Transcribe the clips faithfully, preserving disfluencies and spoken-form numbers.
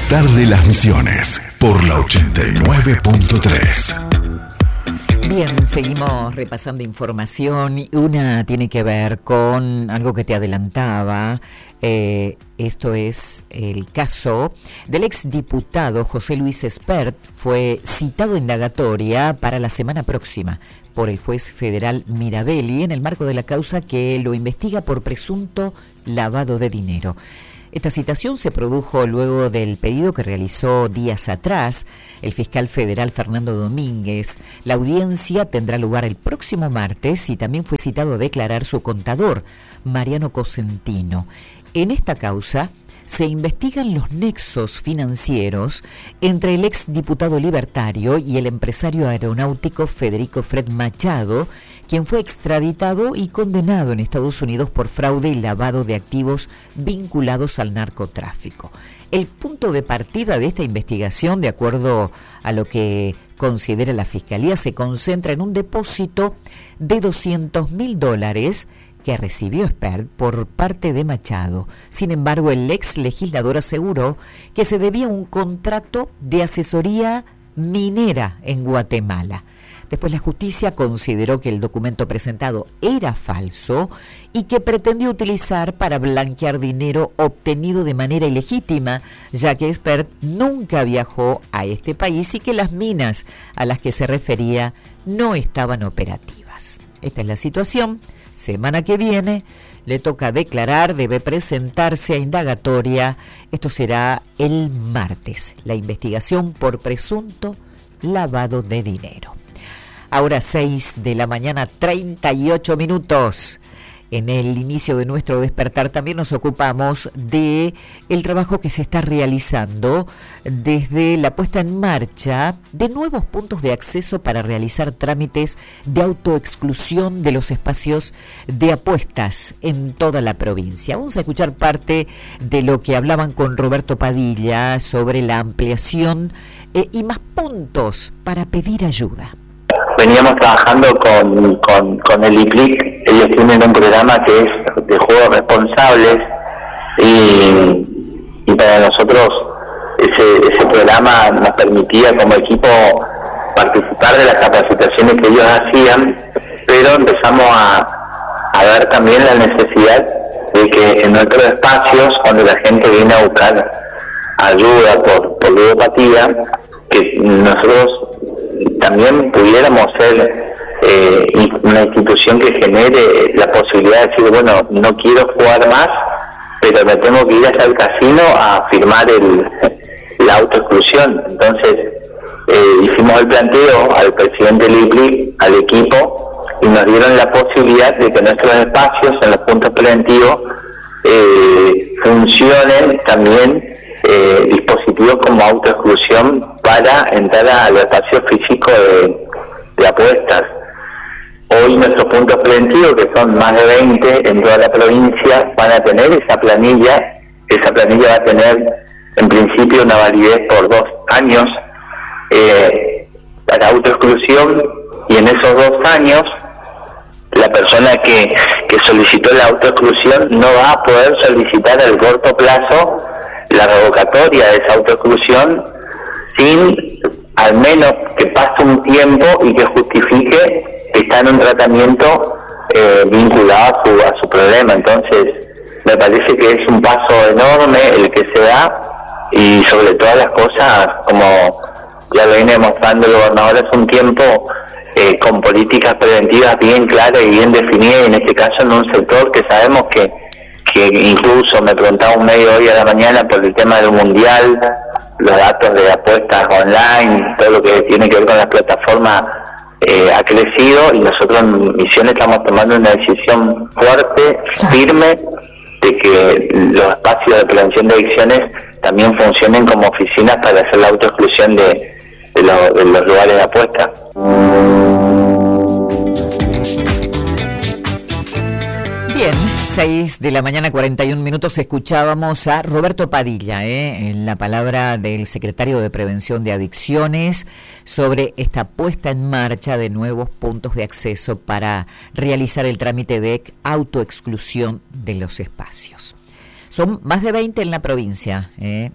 despertar de las Misiones por la ochenta y nueve punto tres. Bien, seguimos repasando información y una tiene que ver con algo que te adelantaba. Eh, esto es el caso del exdiputado José Luis Espert. Fue citado en indagatoria para la semana próxima por el juez federal Mirabelli en el marco de la causa que lo investiga por presunto lavado de dinero. Esta citación se produjo luego del pedido que realizó días atrás el fiscal federal Fernando Domínguez. La audiencia tendrá lugar el próximo martes y también fue citado a declarar su contador, Mariano Cosentino. En esta causa se investigan los nexos financieros entre el exdiputado libertario y el empresario aeronáutico Federico Fred Machado, quien fue extraditado y condenado en Estados Unidos por fraude y lavado de activos vinculados al narcotráfico. El punto de partida de esta investigación, de acuerdo a lo que considera la Fiscalía, se concentra en un depósito de doscientos mil dólares que recibió Espert por parte de Machado. Sin embargo, el ex legislador aseguró que se debía a un contrato de asesoría minera en Guatemala. Después la justicia consideró que el documento presentado era falso y que pretendió utilizar para blanquear dinero obtenido de manera ilegítima, ya que Espert nunca viajó a este país y que las minas a las que se refería no estaban operativas. Esta es la situación. Semana que viene le toca declarar, debe presentarse a indagatoria. Esto será el martes, la investigación por presunto lavado de dinero. Ahora seis de la mañana, treinta y ocho minutos. En el inicio de nuestro despertar también nos ocupamos de el trabajo que se está realizando desde la puesta en marcha de nuevos puntos de acceso para realizar trámites de autoexclusión de los espacios de apuestas en toda la provincia. Vamos a escuchar parte de lo que hablaban con Roberto Padilla sobre la ampliación eh, y más puntos para pedir ayuda. Veníamos trabajando con, con, con el I P L I C. Ellos tienen un programa que es de juegos responsables y, y para nosotros ese, ese programa nos permitía como equipo participar de las capacitaciones que ellos hacían, pero empezamos a, a ver también la necesidad de que en nuestros espacios, cuando la gente viene a buscar ayuda por, por ludopatía, que nosotros también pudiéramos ser eh, una institución que genere la posibilidad de decir, bueno, no quiero jugar más, pero me tengo que ir hasta el casino a firmar el, la autoexclusión. Entonces eh, hicimos el planteo al presidente del I P L I C, al equipo, y nos dieron la posibilidad de que nuestros espacios en los puntos preventivos eh, funcionen también Eh, dispositivos como autoexclusión para entrar al espacio físico de, de apuestas. Hoy nuestros puntos preventivos, que son más de veinte en toda la provincia, van a tener esa planilla. Esa planilla va a tener en principio una validez por dos años eh, para autoexclusión, y en esos dos años la persona que, que solicitó la autoexclusión no va a poder solicitar al corto plazo la revocatoria de esa autoexclusión sin al menos que pase un tiempo y que justifique que está en un tratamiento eh, vinculado a su, a su problema. Entonces me parece que es un paso enorme el que se da, y sobre todas las cosas, como ya lo viene demostrando el gobernador hace un tiempo, eh, con políticas preventivas bien claras y bien definidas, y en este caso en un sector que sabemos que que incluso me preguntaba un medio hoy a la mañana por el tema del mundial, los datos de apuestas online, todo lo que tiene que ver con las plataformas eh, ha crecido, y nosotros en Misiones estamos tomando una decisión fuerte, firme, de que los espacios de prevención de adicciones también funcionen como oficinas para hacer la autoexclusión de, de, lo, de los lugares de apuesta. Bien, seis de la mañana, cuarenta y un minutos, escuchábamos a Roberto Padilla, ¿eh? en la palabra del secretario de Prevención de Adicciones, sobre esta puesta en marcha de nuevos puntos de acceso para realizar el trámite de autoexclusión de los espacios. Son más de veinte en la provincia, ¿eh?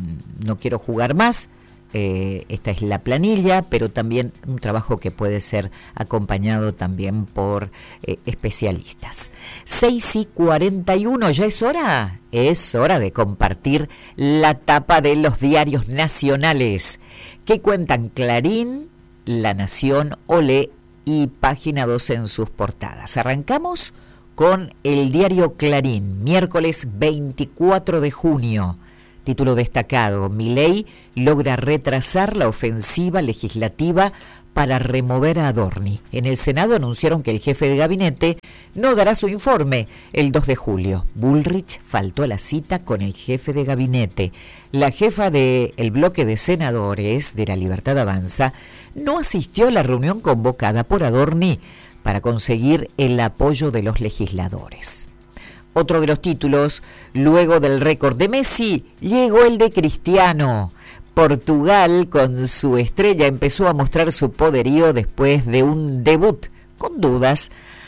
No quiero jugar más. Eh, esta es la planilla, pero también un trabajo que puede ser acompañado también por eh, especialistas. seis y cuarenta y uno, ¿ya es hora? Es hora de compartir la tapa de los diarios nacionales que cuentan Clarín, La Nación, Olé y Página doce en sus portadas. Arrancamos con el diario Clarín, miércoles veinticuatro de junio. Título destacado: Milei logra retrasar la ofensiva legislativa para remover a Adorni. En el Senado anunciaron que el jefe de gabinete no dará su informe el dos de julio. Bullrich faltó a la cita con el jefe de gabinete. La jefa del bloque de senadores de La Libertad Avanza no asistió a la reunión convocada por Adorni para conseguir el apoyo de los legisladores. Otro de los títulos: luego del récord de Messi, llegó el de Cristiano. Portugal, con su estrella, empezó a mostrar su poderío después de un debut con dudas.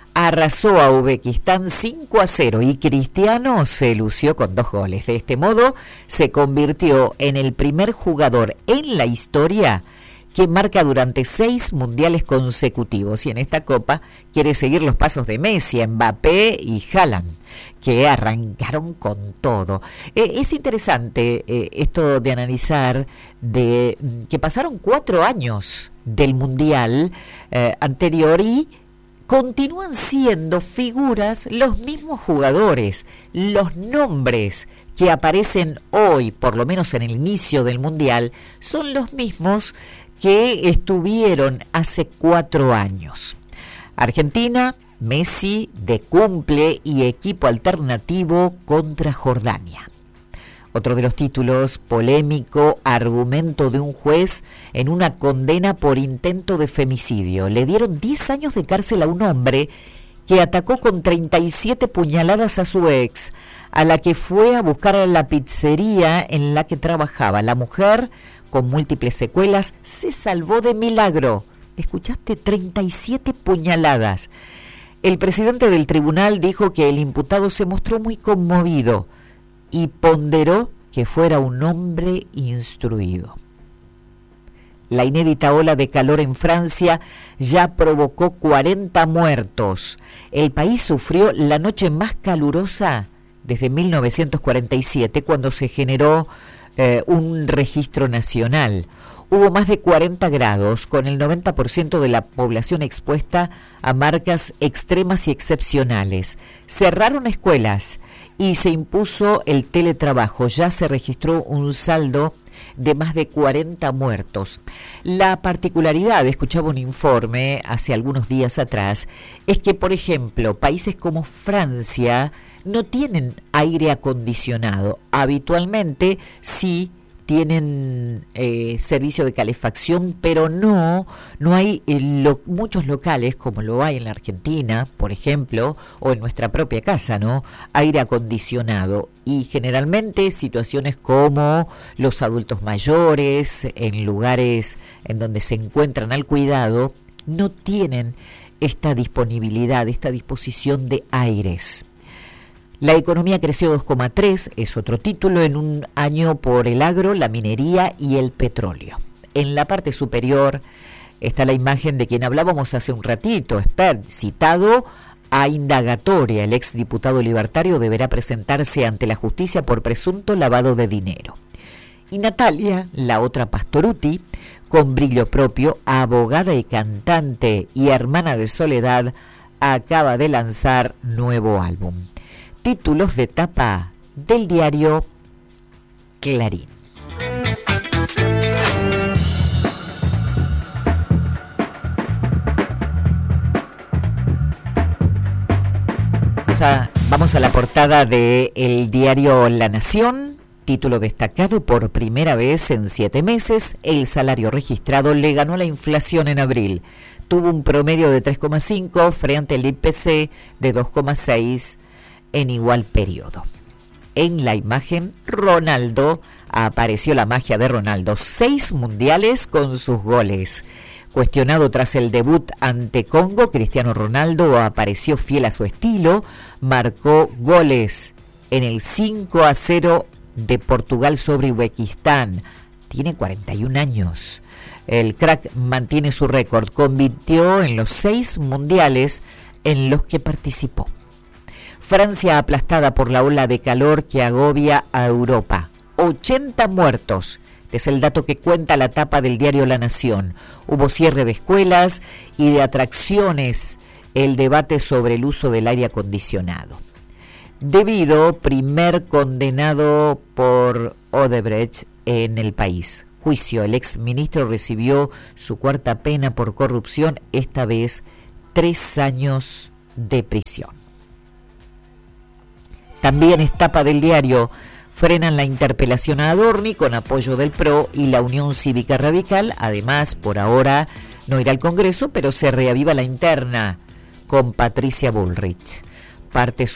Arrasó a Uzbekistán cinco a cero y Cristiano se lució con dos goles. De este modo, se convirtió en el primer jugador en la historia que marca durante seis mundiales consecutivos, y en esta Copa quiere seguir los pasos de Messi, Mbappé y Haaland, que arrancaron con todo. Eh, es interesante eh, esto de analizar de que pasaron cuatro años del mundial eh, anterior y continúan siendo figuras los mismos jugadores, los nombres que aparecen hoy, por lo menos en el inicio del mundial, son los mismos que estuvieron hace cuatro años. Argentina, Messi de cumple y equipo alternativo contra Jordania. Otro de los títulos: polémico argumento de un juez en una condena por intento de femicidio. Le dieron diez años de cárcel a un hombre que atacó con treinta y siete puñaladas a su ex, a la que fue a buscar a la pizzería en la que trabajaba. La mujer, con múltiples secuelas, se salvó de milagro. ¿Escuchaste? treinta y siete puñaladas. El presidente del tribunal dijo que el imputado se mostró muy conmovido y ponderó que fuera un hombre instruido. La inédita ola de calor en Francia ya provocó cuarenta muertos. El país sufrió la noche más calurosa desde mil novecientos cuarenta y siete, cuando se generó eh, un registro nacional. Hubo más de cuarenta grados, con el noventa por ciento de la población expuesta a marcas extremas y excepcionales. Cerraron escuelas y se impuso el teletrabajo. Ya se registró un saldo de más de cuarenta muertos. La particularidad, escuchaba un informe hace algunos días atrás, es que, por ejemplo, países como Francia no tienen aire acondicionado. Habitualmente sí tienen eh, servicio de calefacción, pero no, no hay eh, lo, muchos locales, como lo hay en la Argentina, por ejemplo, o en nuestra propia casa, ¿no? Aire acondicionado. Y generalmente situaciones como los adultos mayores, en lugares en donde se encuentran al cuidado, no tienen esta disponibilidad, esta disposición de aires. La economía creció dos coma tres, es otro título, en un año por el agro, la minería y el petróleo. En la parte superior está la imagen de quien hablábamos hace un ratito, Spert, citado a indagatoria. El exdiputado libertario deberá presentarse ante la justicia por presunto lavado de dinero. Y Natalia, la otra Pastoruti, con brillo propio, abogada y cantante y hermana de Soledad, acaba de lanzar nuevo álbum. Títulos de tapa del diario Clarín. Vamos a, vamos a la portada del diario La Nación. Título destacado: por primera vez en siete meses, el salario registrado le ganó la inflación en abril. Tuvo un promedio de tres coma cinco frente al I P C de dos coma seis en igual periodo. En la imagen, Ronaldo, apareció la magia de Ronaldo, seis mundiales con sus goles. Cuestionado tras el debut ante Congo, Cristiano Ronaldo apareció fiel a su estilo, marcó goles en el cinco a cero de Portugal sobre Uzbekistán. Tiene cuarenta y un años. El crack mantiene su récord, convirtió en los seis mundiales en los que participó. Francia aplastada por la ola de calor que agobia a Europa. ochenta muertos. Este es el dato que cuenta la tapa del diario La Nación. Hubo cierre de escuelas y de atracciones, el debate sobre el uso del aire acondicionado. Debido, primer condenado por Odebrecht en el país. Juicio, el ex ministro recibió su cuarta pena por corrupción, esta vez tres años de prisión. También es tapa del diario, frenan la interpelación a Adorni con apoyo del P R O y la Unión Cívica Radical. Además, por ahora no irá al Congreso, pero se reaviva la interna con Patricia Bullrich. Parte